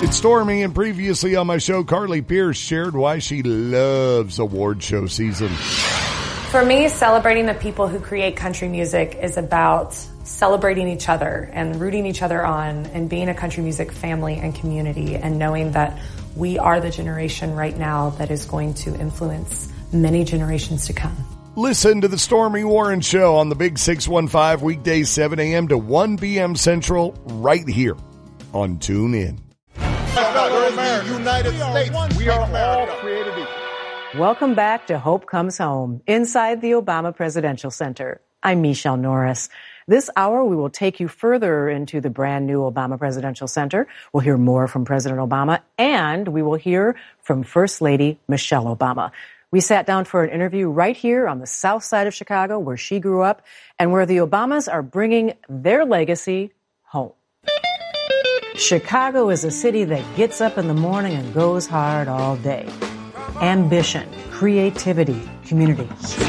It's Stormy, and previously on my show, Carly Pierce shared why she loves award show season. For me, celebrating the people who create country music is about celebrating each other and rooting each other on and being a country music family and community and knowing that we are the generation right now that is going to influence many generations to come. Listen to the Stormy Warren Show on the Big 615 weekdays 7 a.m. to 1 p.m. Central right here on TuneIn. United States. We are all created equal. Welcome back to Hope Comes Home, inside the Obama Presidential Center. I'm Michelle Norris. This hour, we will take you further into the brand new Obama Presidential Center. We'll hear more from President Obama, and we will hear from First Lady Michelle Obama. We sat down for an interview right here on the south side of Chicago, where she grew up, and where the Obamas are bringing their legacy home. Chicago is a city that gets up in the morning and goes hard all day. Ambition, creativity, community.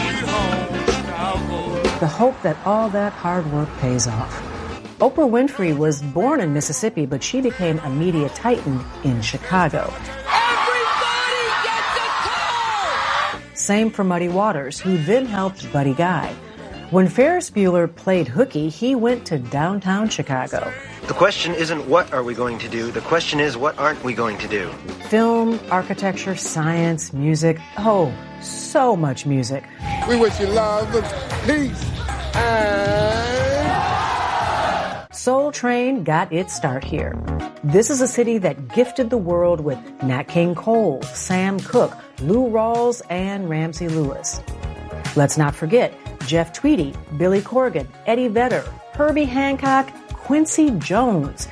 The hope that all that hard work pays off. Oprah Winfrey was born in Mississippi, but she became a media titan in Chicago. Everybody gets a call! Same for Muddy Waters, who then helped Buddy Guy. When Ferris Bueller played hooky, he went to downtown Chicago. The question isn't what are we going to do, the question is what aren't we going to do. Film, architecture, science, music. Oh, so much music. We wish you love and peace and... Soul Train got its start here. This is a city that gifted the world with Nat King Cole, Sam Cooke, Lou Rawls, and Ramsey Lewis. Let's not forget Jeff Tweedy, Billy Corgan, Eddie Vedder, Herbie Hancock, Quincy Jones.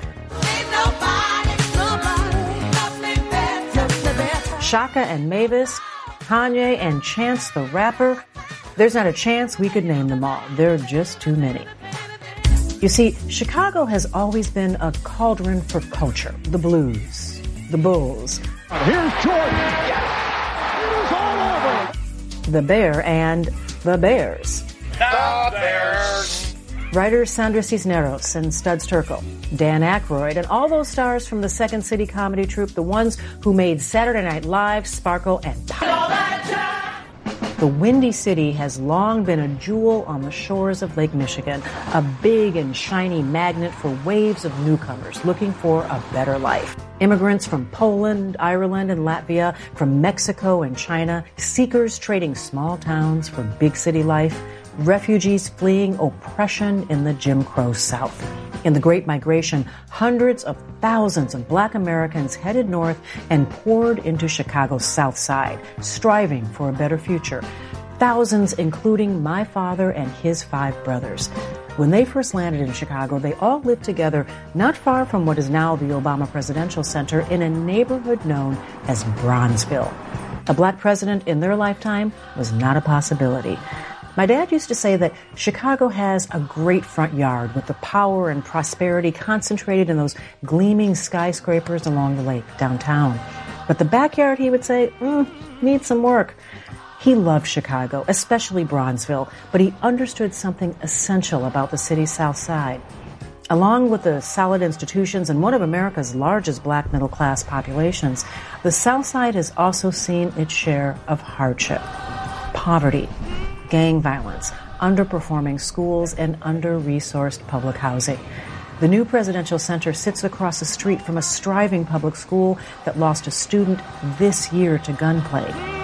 Shaka and Mavis, Kanye and Chance the Rapper. There's not a chance we could name them all. There are just too many. You see, Chicago has always been a cauldron for culture. The blues, the Bulls. Here's Jordan. It is all over. The Bear and the Bears. The Bears. Writers Sandra Cisneros and Studs Terkel, Dan Aykroyd, and all those stars from the Second City comedy troupe, the ones who made Saturday Night Live sparkle and pop. The Windy City has long been a jewel on the shores of Lake Michigan, a big and shiny magnet for waves of newcomers looking for a better life. Immigrants from Poland, Ireland, and Latvia, from Mexico and China, seekers trading small towns for big city life, refugees fleeing oppression in the Jim Crow South. In the Great Migration, hundreds of thousands of Black Americans headed north and poured into Chicago's South Side, striving for a better future. Thousands, including my father and his 5 brothers. When they first landed in Chicago, they all lived together not far from what is now the Obama Presidential Center in a neighborhood known as Bronzeville. A Black president in their lifetime was not a possibility. My dad used to say that Chicago has a great front yard with the power and prosperity concentrated in those gleaming skyscrapers along the lake downtown. But the backyard, he would say, needs some work. He loved Chicago, especially Bronzeville, but he understood something essential about the city's South Side. Along with the solid institutions and one of America's largest Black middle-class populations, the South Side has also seen its share of hardship, poverty, gang violence, underperforming schools, and under-resourced public housing. The new presidential center sits across the street from a striving public school that lost a student this year to gunplay.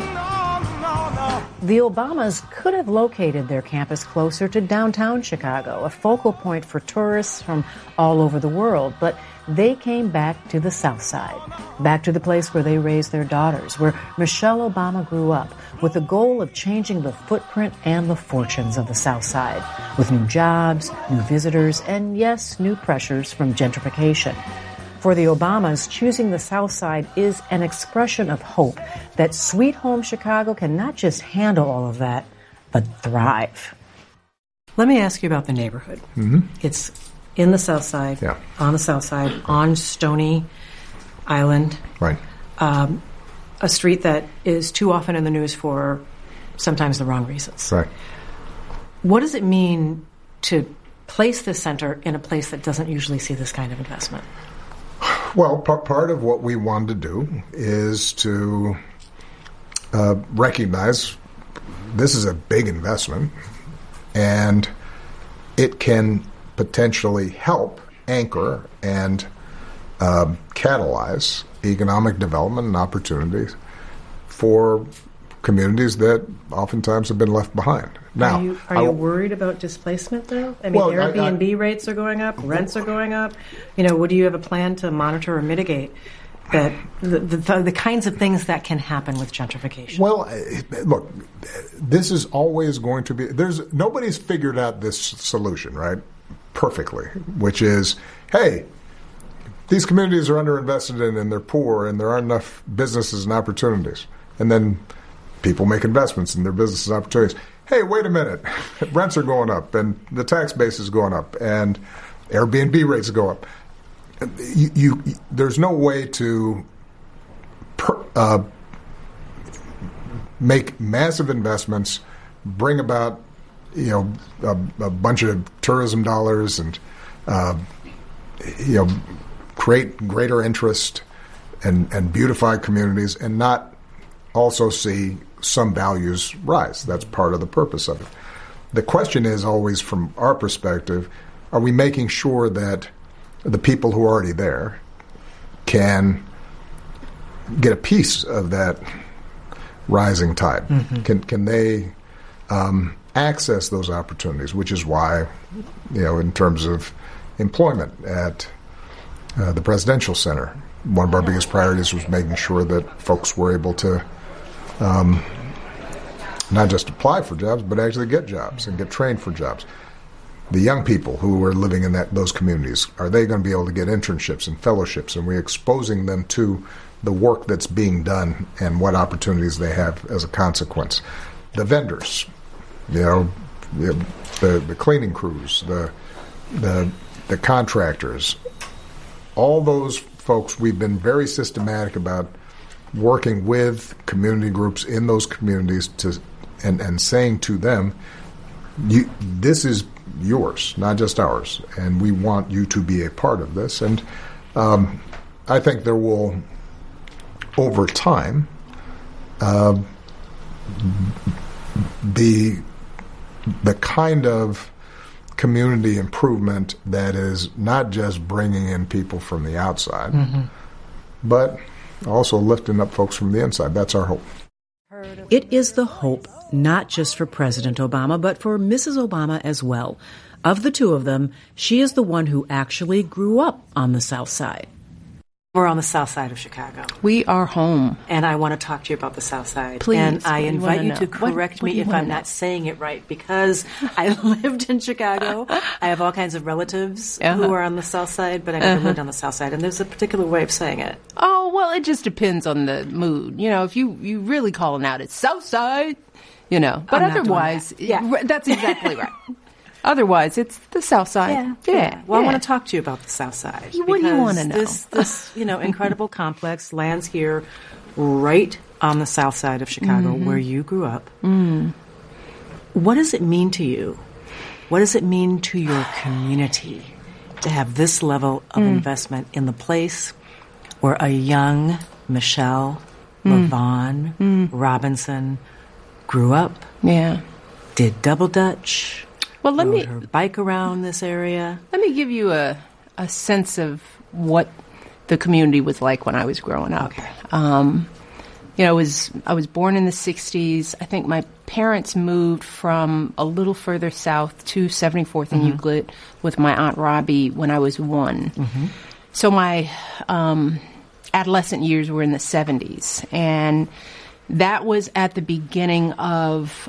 The Obamas could have located their campus closer to downtown Chicago, a focal point for tourists from all over the world, but they came back to the South Side, back to the place where they raised their daughters, where Michelle Obama grew up, with the goal of changing the footprint and the fortunes of the South Side, with new jobs, new visitors, and yes, new pressures from gentrification. For the Obamas, choosing the South Side is an expression of hope that Sweet Home Chicago can not just handle all of that, but thrive. Let me ask you about the neighborhood. Mm-hmm. It's in the South Side, on the South Side, on Stony Island. Right. A street that is too often in the news for sometimes the wrong reasons. Right. What does it mean to place this center in a place that doesn't usually see this kind of investment? Well, part of what we wanted to do is to recognize this is a big investment, and it can potentially help anchor and catalyze economic development and opportunities for communities that oftentimes have been left behind. Now, are you worried about displacement, though? I mean, Well, Airbnb rates are going up, rents are going up. Do you have a plan to monitor or mitigate that the kinds of things that can happen with gentrification? Well, look, this is always going to be. Nobody's figured out this solution, right, perfectly, which is, hey, these communities are underinvested in and they're poor and there aren't enough businesses and opportunities. And then people make investments in their businesses and opportunities. Hey, wait a minute. Rents are going up and the tax base is going up and Airbnb rates go up. There's no way to make massive investments, bring about a bunch of tourism dollars and create greater interest and beautify communities and not also see some values rise. That's part of the purpose of it. The question is always, from our perspective, are we making sure that the people who are already there can get a piece of that rising tide? Mm-hmm. Can they access those opportunities, which is why, in terms of employment at the Presidential Center, one of our biggest priorities was making sure that folks were able to not just apply for jobs, but actually get jobs and get trained for jobs. The young people who are living in those communities, are they going to be able to get internships and fellowships? And we're exposing them to the work that's being done and what opportunities they have as a consequence. The vendors, the cleaning crews, the contractors, all those folks, we've been very systematic about working with community groups in those communities and saying to them, this is yours, not just ours, and we want you to be a part of this. And I think there will, over time, be the kind of community improvement that is not just bringing in people from the outside, mm-hmm. but also lifting up folks from the inside. That's our hope. It is the hope not just for President Obama, but for Mrs. Obama as well. Of the two of them, she is the one who actually grew up on the South Side. We're on the South Side of Chicago. We are home. And I want to talk to you about the South Side. Please. And I invite you to correct me if I'm not saying it right, because I lived in Chicago. I have all kinds of relatives who are on the South Side, but I never lived on the South Side. And there's a particular way of saying it. Oh, well, it just depends on the mood. If you really calling out, it's South Side, But otherwise, that's exactly right. Otherwise, it's the South Side. Yeah. Well, I want to talk to you about the South Side. What do you want to know? This incredible complex lands here right on the South Side of Chicago, mm-hmm. where you grew up. Mm. What does it mean to you? What does it mean to your community to have this level of investment in the place where a young Michelle LaVaughn Robinson grew up? Yeah. Did double dutch. Well, rode her bike around this area. Let me give you a sense of what the community was like when I was growing up. Okay. I was born in the 60s. I think my parents moved from a little further south to 74th and Euclid with my Aunt Robbie when I was 1. Mm-hmm. So my adolescent years were in the 70s. And that was at the beginning of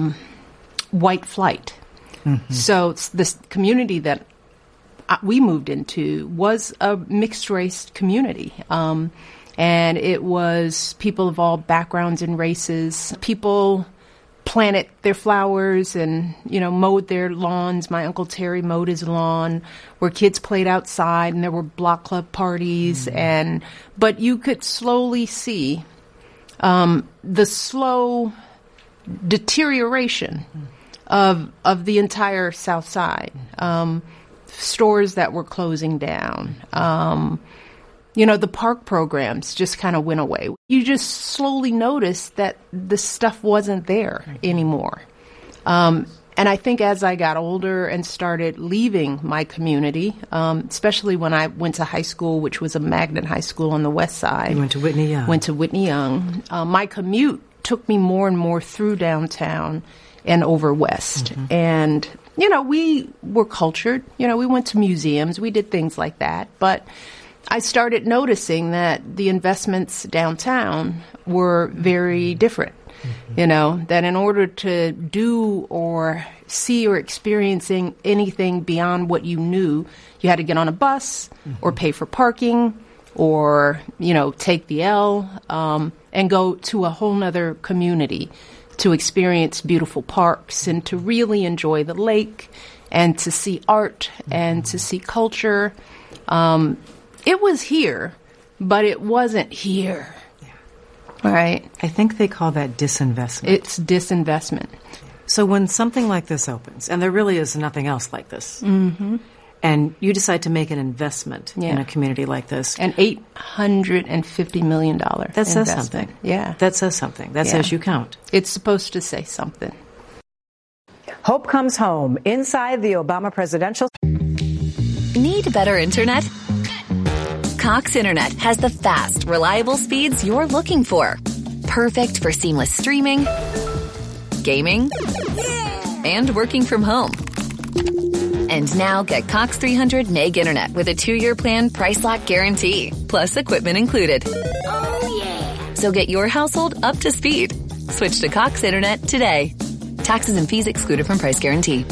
white flight. Mm-hmm. So this community that we moved into was a mixed-race community. And it was people of all backgrounds and races. People planted their flowers and, mowed their lawns. My Uncle Terry mowed his lawn, where kids played outside, and there were block club parties. Mm-hmm. But you could slowly see the slow deterioration of the entire South Side. Stores that were closing down. The park programs just kind of went away. You just slowly noticed that the stuff wasn't there anymore. And I think as I got older and started leaving my community, especially when I went to high school, which was a magnet high school on the west side. You went to Whitney Young. Went to Whitney Young. My commute took me more and more through downtown and over west. Mm-hmm. And, we were cultured. We went to museums. We did things like that. But I started noticing that the investments downtown were very different. Mm-hmm. That in order to do or see or experiencing anything beyond what you knew, you had to get on a bus or pay for parking or, take the L and go to a whole nother community to experience beautiful parks and to really enjoy the lake and to see art and to see culture. It was here, but it wasn't here. Right. I think they call that disinvestment. It's disinvestment. So when something like this opens, and there really is nothing else like this, and you decide to make an investment in a community like this. An $850 million That says something. Yeah. That says something. That says you count. It's supposed to say something. Hope comes home inside the Obama presidential. Need better internet? Cox Internet has the fast, reliable speeds you're looking for. Perfect for seamless streaming, gaming, and working from home. And now get Cox 300 meg internet with a 2-year plan price lock guarantee, plus equipment included. Oh, yeah. So get your household up to speed. Switch to Cox Internet today. Taxes and fees excluded from price guarantee.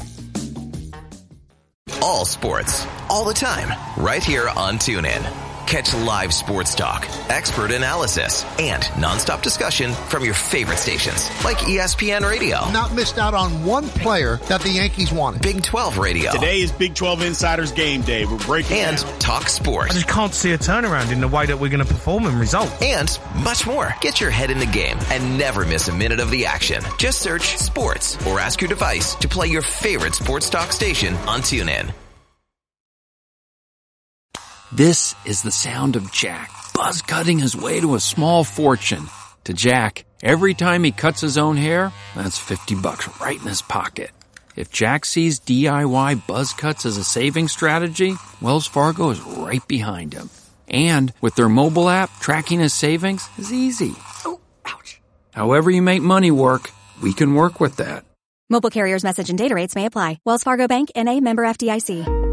All sports, all the time, right here on TuneIn. Catch live sports talk, expert analysis, and nonstop discussion from your favorite stations, like ESPN Radio. Not missed out on one player that the Yankees wanted. Big 12 Radio. Today is Big 12 Insiders Game Day. We're breaking and down. Talk sports. I just can't see a turnaround in the way that we're going to perform and result. And much more. Get your head in the game and never miss a minute of the action. Just search sports or ask your device to play your favorite sports talk station on TuneIn. This is the sound of Jack, buzz cutting his way to a small fortune. To Jack, every time he cuts his own hair, that's $50 right in his pocket. If Jack sees DIY buzz cuts as a saving strategy, Wells Fargo is right behind him. And with their mobile app, tracking his savings is easy. Oh, ouch. However you make money work, we can work with that. Mobile carriers' message and data rates may apply. Wells Fargo Bank, N.A., member FDIC.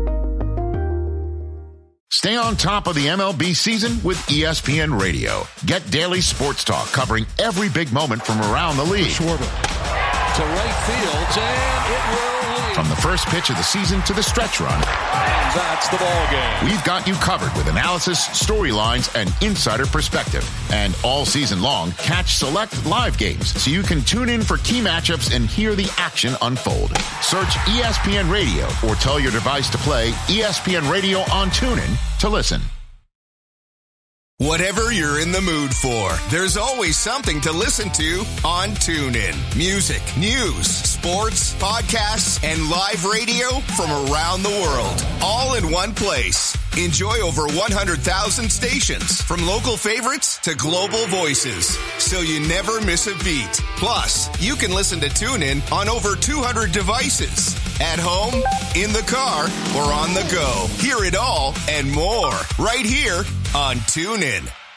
Stay on top of the MLB season with ESPN Radio. Get daily sports talk covering every big moment from around the league. To right field, and it will lead. From the first pitch of the season to the stretch run. And that's the ball game. We've got you covered with analysis, storylines, and insider perspective. And all season long, catch select live games so you can tune in for key matchups and hear the action unfold. Search ESPN Radio or tell your device to play ESPN Radio on TuneIn to listen. Whatever you're in the mood for, there's always something to listen to on TuneIn. Music, news, sports, podcasts, and live radio from around the world, all in one place. Enjoy over 100,000 stations, from local favorites to global voices, so you never miss a beat. Plus, you can listen to TuneIn on over 200 devices. At home, in the car, or on the go. Hear it all and more right here on TuneIn.